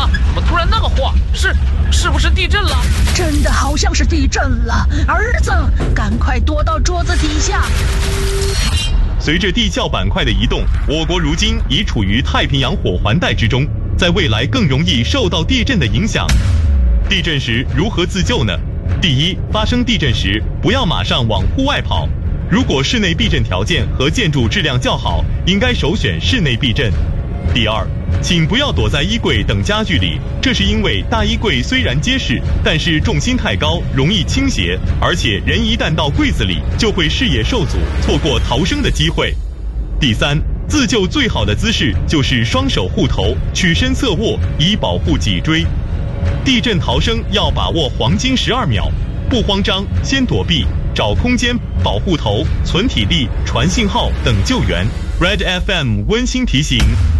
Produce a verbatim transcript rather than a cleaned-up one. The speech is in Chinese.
么怎么突然那么晃？是是不是地震了？ 真的好像是地震了，儿子，赶快躲到桌子底下。 随着地壳板块的移动，我国如今已处于太平洋火环带之中，在未来更容易受到地震的影响。地震时如何自救呢？第一，发生地震时不要马上往户外跑，如果室内避震条件和建筑质量较好，应该首选室内避震。第二，请不要躲在衣柜等家具里，这是因为大衣柜虽然结实，但是重心太高，容易倾斜，而且人一旦到柜子里，就会视野受阻，错过逃生的机会。第三，自救最好的姿势就是双手护头，曲身侧卧，以保护脊椎。地震逃生要把握黄金十二秒，不慌张，先躲避，找空间保护头，存体力，传信号等救援。Red F M 温馨提醒。